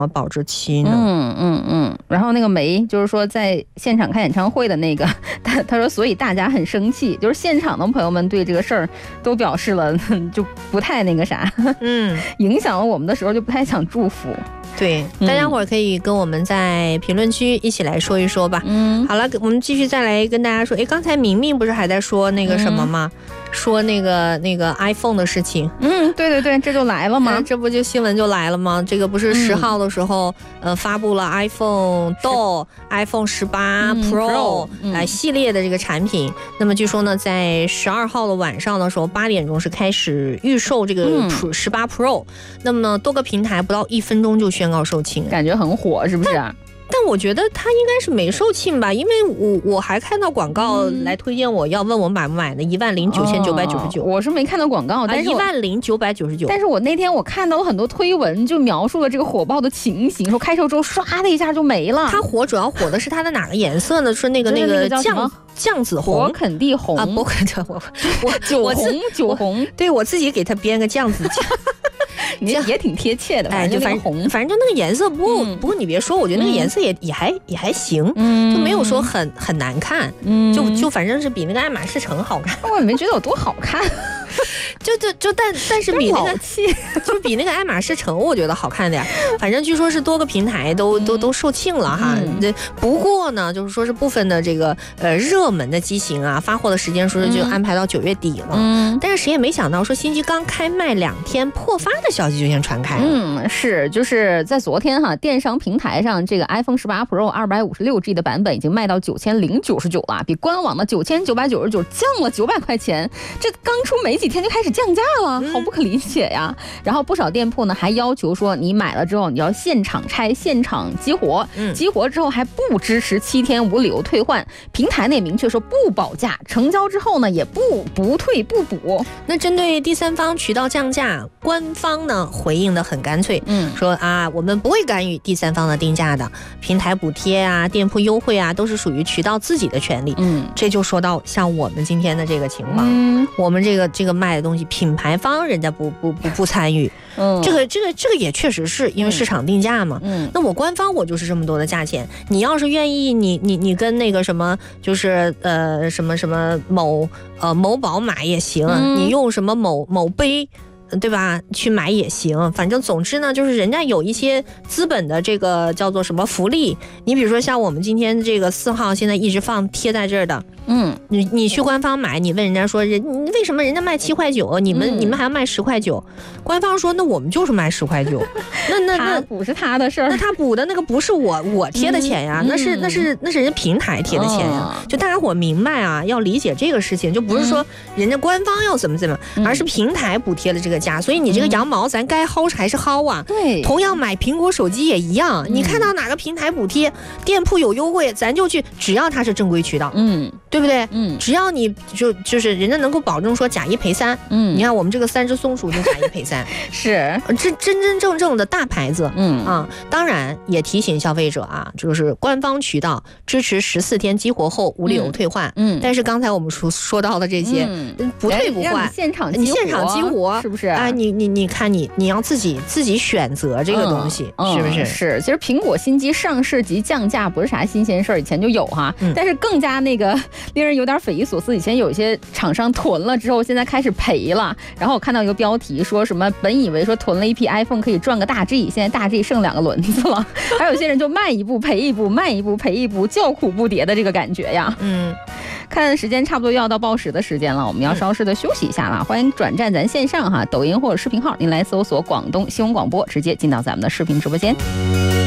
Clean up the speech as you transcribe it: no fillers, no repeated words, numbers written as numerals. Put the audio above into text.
保质期呢？ 然后那个梅就是说在现场看演唱会的那个，他说所以大家很生气，就是现场的朋友们对这个事儿都表示了就不太那个啥，影响了我们的时候就不太想祝福。 对，大家伙儿可以跟我们在评论区一起来说一说吧。好了，我们继续再来跟大家说，刚才明明不是还在说那个什么吗？说那个 iPhone 的事情。 对，这就来了吗？ 这不就新闻就来了吗？这个不是10号的时候，发布了 iPhone Do、iPhone 18 Pro 系列的这个产品。那么据说呢，在12号的晚上的时候8点钟是开始预售这个18 Pro，那么多个平台不到1分钟就宣告售罄， 感觉很火，是不是？ 但我觉得它应该是没售罄吧，因为我还看到广告来推荐我，要问我买不买的109,999。 我是没看到广告，但是 109,999。 但是我那天我看到了很多推文，就描述了这个火爆的情形，说开售之后唰的一下就没了。 它主要火的是它的哪个颜色呢？是那个酱紫红、 勃肯地红啊，勃肯地我酒红， 对我自己给它编个酱紫酱。 也挺贴切的， 反正就那个颜色，不过你别说，我觉得那个颜色也还行，就没有说很难看，就反正是比那个爱马仕橙好看。 我也没觉得有多好看， 但是比那个就比那个爱马仕橙我觉得好看点。反正据说是多个平台都售罄了哈。不过呢，就是说是部分的这个热门的机型啊，发货的时间说是就安排到9月底了。但是谁也没想到说新机刚开卖2天破发的消息就先传开了。 是，就是在昨天哈，电商平台上这个 iPhone 18 Pro 256G 的版本已经卖到9099了，比官网的9999降了900块钱。这刚出没几天就开始降价了，好不可理解呀。然后不少店铺呢还要求说，你买了之后你要现场拆、现场激活，激活之后还不支持7天无理由退换。平台内明确说不保价，成交之后呢也不退不补。 那针对第三方渠道降价，官方呢回应的很干脆，说我们不会干预第三方的定价的，平台补贴啊、店铺优惠啊，都是属于渠道自己的权利。这就说到像我们今天的这个情况，我们这个卖的东西，品牌方人家不参与。这个也确实是因为市场定价嘛。那我官方我就是这么多的价钱，你要是愿意，你跟那个什么就是什么某宝买也行，你用什么某杯。对吧？去买也行，反正总之呢，就是人家有一些资本的这个叫做什么福利。你比如说像我们今天这个4号现在一直贴在这儿的，你去官方买，你问人家说为什么人家卖7块9，你们还要卖10块9？官方说那我们就是卖10块9，那不是他的事儿， 那他补的那个不是我贴的钱呀，那是人家平台贴的钱呀。就大家伙明白啊，要理解这个事情，就不是说人家官方要怎么，而是平台补贴的这个。所以你这个羊毛咱该薅还是薅啊。 对， 同样买苹果手机也一样，你看到哪个平台补贴，店铺有优惠，咱就去，只要它是正规渠道，对不对？只要你就是人家能够保证说假1赔3，你看我们这个3只松鼠就假1赔3， 是真正的大牌子，当然也提醒消费者啊，就是官方渠道支持14天激活后无理由退换，但是刚才我们说到的这些，不退不换， 现场激活， 是不是？ 你看你要自己选择这个东西，是不是？ 是，其实苹果新机上市及降价不是啥新鲜事儿，以前就有哈，但是更加那个令人有点匪夷所思。以前有一些厂商囤了之后，现在开始赔了。然后我看到一个标题说什么，本以为说囤了一批 iPhone 可以赚个大 G， 现在大 G 剩2个轮子了。还有些人就卖一步赔一步，卖一步赔一步，叫苦不迭的这个感觉呀。看时间差不多又要到报时的时间了，我们要稍事的休息一下了。欢迎转战咱线上哈，抖音或者视频号，您来搜索广东新闻广播，直接进到咱们的视频直播间。